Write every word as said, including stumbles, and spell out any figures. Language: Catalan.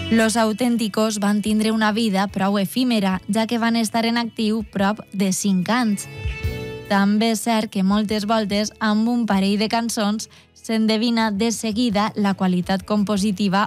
Los Auténticos van tindre una vida prou efímera, ja que van estar en actiu prop de cinc anys. També és cert que moltes voltes, amb un parell de cançons, s'endevina de seguida la qualitat compositiva